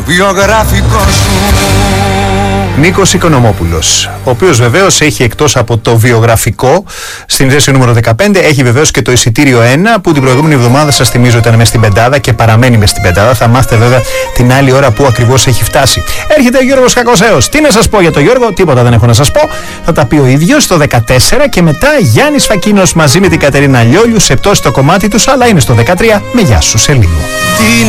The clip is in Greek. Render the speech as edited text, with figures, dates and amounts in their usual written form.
το βιογραφικό σου. Νίκος Οικονομόπουλος, ο οποίος βεβαίως έχει εκτός από το βιογραφικό στην θέση νούμερο 15, έχει βεβαίως και το εισιτήριο 1 που την προηγούμενη εβδομάδα σας θυμίζω ήταν μες στην πεντάδα και παραμένει μες στην πεντάδα. Θα μάθετε βέβαια την άλλη ώρα που ακριβώς έχει φτάσει. Έρχεται ο Γιώργος Κακοσέος. Τι να σας πω για τον Γιώργο, τίποτα δεν έχω να σας πω. Θα τα πει ο ίδιος το 14 και μετά Γιάννης Φακίνος μαζί με την Κατερίνα Λιόλιου σε πτώση το κομμάτι τους, αλλά είναι στο 13 με γεια σου σε λίγο. Τι